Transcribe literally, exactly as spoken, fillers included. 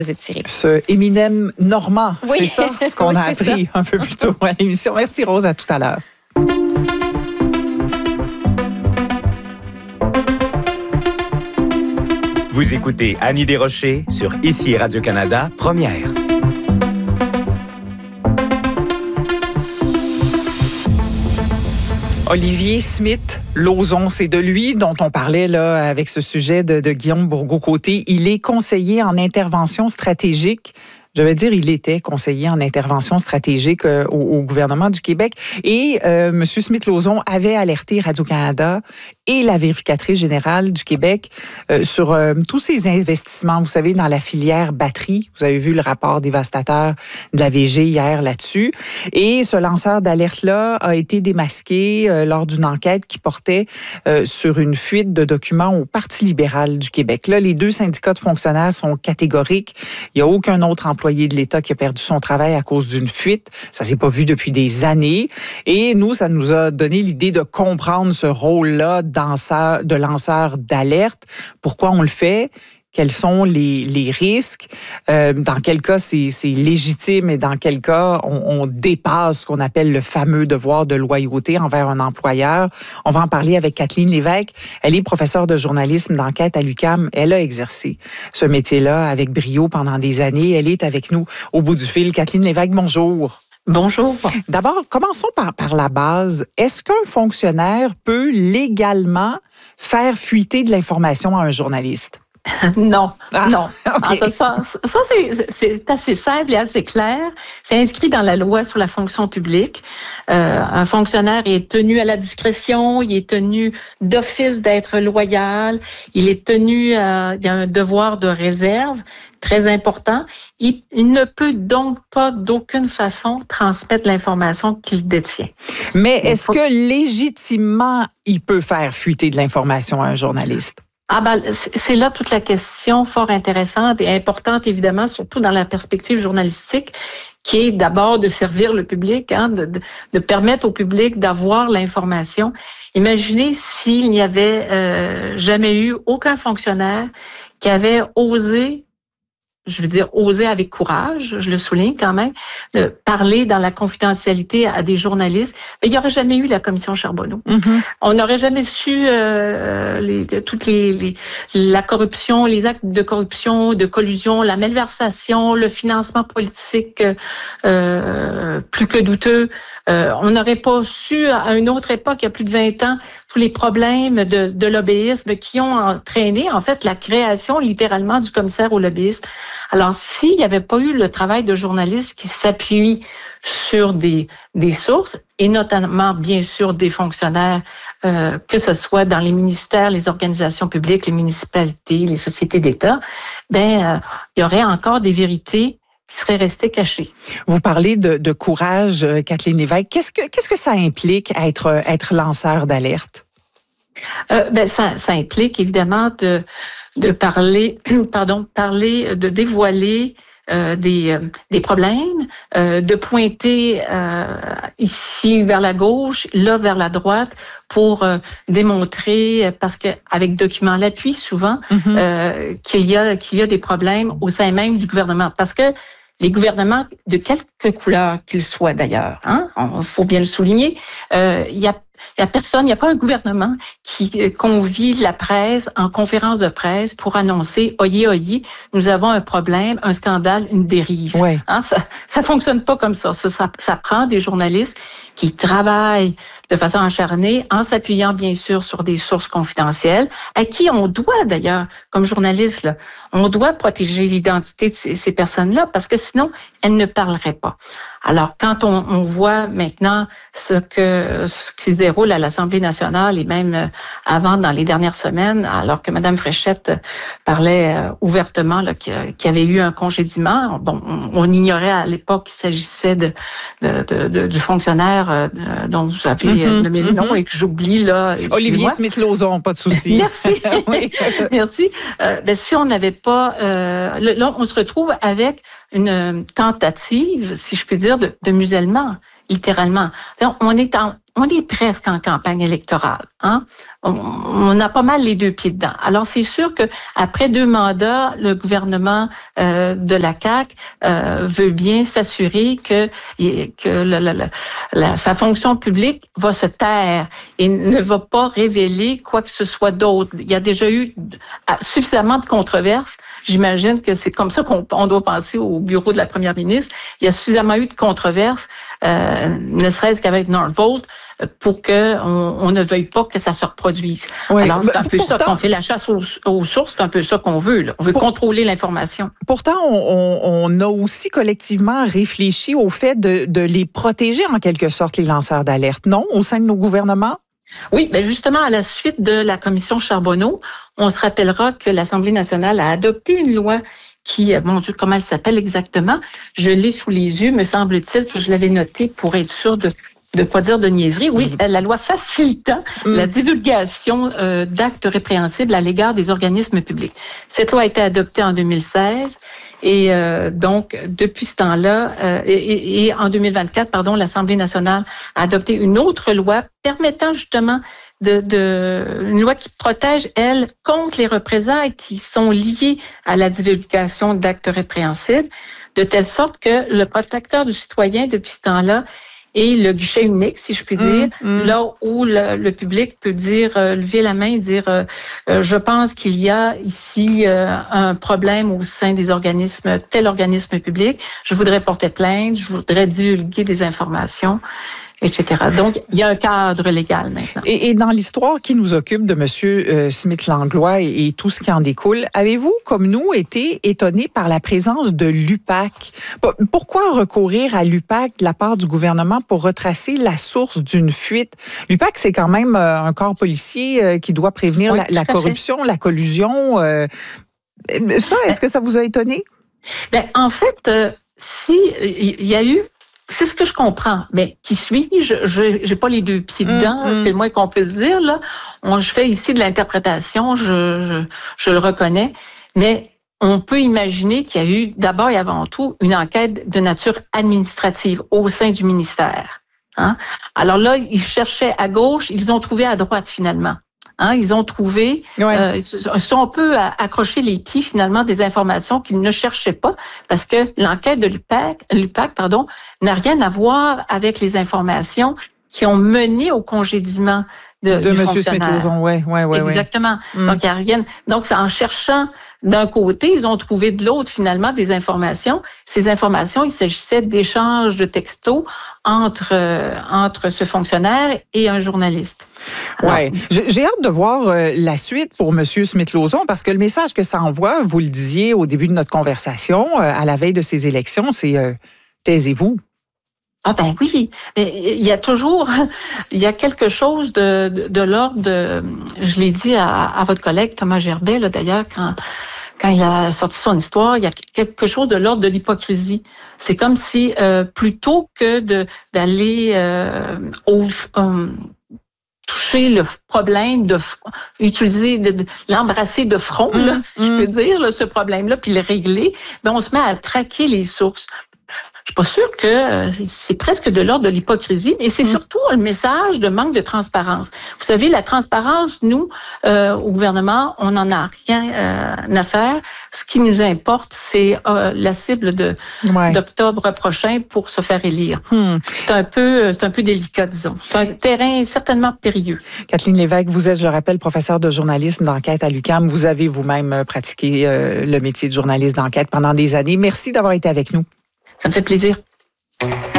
Étiré. Ce Eminem normand, Oui. c'est ça ce qu'on Oui, a c'est appris ça. un peu plus tôt à l'émission. Merci Rose, à tout à l'heure. Vous écoutez Annie Desrochers sur Ici Radio-Canada, Première. Olivier Smith-Lauzon, c'est de lui dont on parlait là avec ce sujet de, de Guillaume Bourgault-Côté. Il est conseiller en intervention stratégique. Je veux dire, il était conseiller en intervention stratégique euh, au, au gouvernement du Québec. Et euh, M. Smith-Lauzon avait alerté Radio-Canada et la vérificatrice générale du Québec euh, sur euh, tous ces investissements, vous savez, dans la filière batterie. Vous avez vu le rapport dévastateur de la V G hier là-dessus. Et ce lanceur d'alerte-là a été démasqué euh, lors d'une enquête qui portait euh, sur une fuite de documents au Parti libéral du Québec. Là, les deux syndicats de fonctionnaires sont catégoriques. Il n'y a aucun autre employé de l'État qui a perdu son travail à cause d'une fuite. Ça s'est pas vu depuis des années. Et nous, ça nous a donné l'idée de comprendre ce rôle-là danseur, de lanceur d'alerte. Pourquoi on le fait? Quels sont les, les risques? Euh, dans quel cas c'est, c'est légitime et dans quel cas on, on dépasse ce qu'on appelle le fameux devoir de loyauté envers un employeur? On va en parler avec Kathleen Lévesque. Elle est professeure de journalisme d'enquête à l'U Q A M. Elle a exercé ce métier-là avec brio pendant des années. Elle est avec nous au bout du fil. Kathleen Lévesque, bonjour. Bonjour. D'abord, commençons par, par la base. Est-ce qu'un fonctionnaire peut légalement faire fuiter de l'information à un journaliste? Non, ah, non. Okay. En ça, ça c'est, c'est assez simple et assez clair. C'est inscrit dans la loi sur la fonction publique. Euh, un fonctionnaire est tenu à la discrétion, il est tenu d'office d'être loyal, il est tenu, à, il y a un devoir de réserve très important. Il, il ne peut donc pas d'aucune façon transmettre l'information qu'il détient. Mais est-ce faut... que légitimement, il peut faire fuiter de l'information à un journaliste? Ah ben, c'est là toute la question fort intéressante et importante, évidemment, surtout dans la perspective journalistique, qui est d'abord de servir le public, hein, de, de, de permettre au public d'avoir l'information. Imaginez s'il n'y avait euh, jamais eu aucun fonctionnaire qui avait osé, je veux dire, oser avec courage, je le souligne quand même, de parler dans la confidentialité à des journalistes. Il n'y aurait jamais eu la commission Charbonneau. Mm-hmm. On n'aurait jamais su euh, les, toutes les, les la corruption, les actes de corruption, de collusion, la malversation, le financement politique euh, plus que douteux. Euh, on n'aurait pas su, à une autre époque, il y a plus de vingt ans, tous les problèmes de, de lobbyisme qui ont entraîné, en fait, la création, littéralement, du commissaire au lobbyisme. Alors, s'il n'y avait pas eu le travail de journalistes qui s'appuient sur des, des sources, et notamment, bien sûr, des fonctionnaires, euh, que ce soit dans les ministères, les organisations publiques, les municipalités, les sociétés d'État, ben, euh, il y aurait encore des vérités qui seraient restées cachées. Vous parlez de, de courage, Kathleen Lévesque. Qu'est-ce que, qu'est-ce que ça implique être, être lanceur d'alerte? Euh, ben, ça, ça implique évidemment de, de parler, pardon, parler, de dévoiler euh, des, euh, des problèmes, euh, de pointer euh, ici vers la gauche, là vers la droite, pour euh, démontrer, parce que avec documents à l'appui souvent, mm-hmm. euh, qu'il y a qu'il y a des problèmes au sein même du gouvernement, parce que les gouvernements, de quelque couleur qu'ils soient d'ailleurs, hein, il faut bien le souligner, euh, il y a Il n'y a personne, il n'y a pas un gouvernement qui convie la presse en conférence de presse pour annoncer « Oyez, oyez, nous avons un problème, un scandale, une dérive. Ouais. » Hein, ça ne fonctionne pas comme ça. ça. Ça ça prend des journalistes qui travaillent de façon acharnée en s'appuyant bien sûr sur des sources confidentielles à qui on doit d'ailleurs, comme journaliste, là, on doit protéger l'identité de ces, ces personnes-là parce que sinon, elles ne parleraient pas. Alors, quand on, on voit maintenant ce que ce qui se déroule à l'Assemblée nationale et même avant, dans les dernières semaines, alors que Mme Fréchette parlait ouvertement là, qu'il y avait eu un congédiement, bon, on, on ignorait à l'époque qu'il s'agissait de, de, de, de du fonctionnaire dont vous avez mm-hmm, nommé le nom mm-hmm. et que j'oublie là. Olivier Smith-Lauzon, pas de souci. Merci, oui. Merci. Euh, ben, si on n'avait pas, euh, là, on se retrouve avec une tentative, si je puis dire, de, de musellement, littéralement. Donc, on est en, on est presque en campagne électorale. Hein? On, on a pas mal les deux pieds dedans. Alors, c'est sûr que après deux mandats, le gouvernement euh, de la C A Q euh, veut bien s'assurer que, que la, la, la, la, sa fonction publique va se taire et ne va pas révéler quoi que ce soit d'autre. Il y a déjà eu suffisamment de controverses. J'imagine que c'est comme ça qu'on on doit penser au bureau de la première ministre. Il y a suffisamment eu de controverses, euh, ne serait-ce qu'avec Northvolt, pour qu'on on ne veuille pas que ça se reproduise. Oui. Alors, c'est un peu pourtant, ça qu'on fait la chasse aux, aux sources, c'est un peu ça qu'on veut. Là. On veut pour, contrôler l'information. Pourtant, on, on a aussi collectivement réfléchi au fait de, de les protéger en quelque sorte, les lanceurs d'alerte, non, au sein de nos gouvernements? Oui, bien justement, à la suite de la commission Charbonneau, on se rappellera que l'Assemblée nationale a adopté une loi qui, mon Dieu, comment elle s'appelle exactement? Je l'ai sous les yeux, me semble-t-il, que je l'avais notée pour être sûre de de pas dire de niaiserie. Oui, la loi facilitant mm. la divulgation euh, d'actes répréhensibles à l'égard des organismes publics. Cette loi a été adoptée en deux mille seize et euh, donc depuis ce temps-là, euh, et, et en deux mille vingt-quatre, pardon, l'Assemblée nationale a adopté une autre loi permettant justement de, de une loi qui protège, elle, contre les représailles qui sont liées à la divulgation d'actes répréhensibles, de telle sorte que le protecteur du citoyen depuis ce temps-là et le guichet unique, si je puis dire, mmh, mmh. là où le, le public peut dire, euh, lever la main et dire, euh, euh, je pense qu'il y a ici euh, un problème au sein des organismes, tel organisme public, je voudrais porter plainte, je voudrais divulguer des informations, et cetera. Donc, il y a un cadre légal maintenant. Et, et dans l'histoire qui nous occupe de M. Euh, Smith-Langlois et, et tout ce qui en découle, avez-vous, comme nous, été étonnés par la présence de l'U P A C? Pourquoi recourir à l'U P A C de la part du gouvernement pour retracer la source d'une fuite? L'U P A C, c'est quand même euh, un corps policier euh, qui doit prévenir oui, la, la corruption, fait. la collusion. Euh, ça, est-ce que ça vous a étonné? Bien, en fait, euh, si il y a eu c'est ce que je comprends, mais qui suis-je? Je n'ai pas les deux pieds dedans, mmh, c'est le moins qu'on peut se dire. Là. On, je fais ici de l'interprétation, je, je, je le reconnais, mais on peut imaginer qu'il y a eu d'abord et avant tout une enquête de nature administrative au sein du ministère. Hein? Alors là, ils cherchaient à gauche, ils ont trouvé à droite finalement. Hein, ils ont trouvé, ouais. euh, ils se sont un peu accrochés les pieds finalement des informations qu'ils ne cherchaient pas parce que l'enquête de l'U P A C, l'U P A C pardon, n'a rien à voir avec les informations qui ont mené au congédiement de, de du M. fonctionnaire. Smith-Lauzon, ouais, ouais, ouais, exactement. Ouais. Donc il y a rien. Donc c'est en cherchant d'un côté, ils ont trouvé de l'autre finalement des informations. Ces informations, il s'agissait d'échanges de textos entre euh, entre ce fonctionnaire et un journaliste. Alors, ouais, j'ai hâte de voir euh, la suite pour M. Smith-Lauzon parce que le message que ça envoie, vous le disiez au début de notre conversation, euh, à la veille de ces élections, c'est euh, taisez-vous. Ah ben oui, mais il y a toujours, il y a quelque chose de, de, de l'ordre de, je l'ai dit à, à votre collègue Thomas Gerbet, là, d'ailleurs, quand, quand il a sorti son histoire, il y a quelque chose de l'ordre de l'hypocrisie. C'est comme si, euh, plutôt que de d'aller euh, au... Um, toucher le problème, de utiliser, de, de l'embrasser de front, là, mmh, si mmh. je peux dire, là, ce problème-là, puis le régler, ben on se met à traquer les sources. Je suis pas sûre que c'est presque de l'ordre de l'hypocrisie, mais c'est mmh. surtout un message de manque de transparence. Vous savez, la transparence, nous, euh, au gouvernement, on n'en a rien euh, à faire. Ce qui nous importe, c'est euh, la cible de ouais. d'octobre prochain pour se faire élire. Mmh. C'est un peu, c'est un peu délicat, disons. C'est un terrain certainement périlleux. Kathleen Lévesque, vous êtes, je rappelle, professeure de journalisme d'enquête à l'U Q A M. Vous avez vous-même pratiqué euh, le métier de journaliste d'enquête pendant des années. Merci d'avoir été avec nous. Ça me fait plaisir.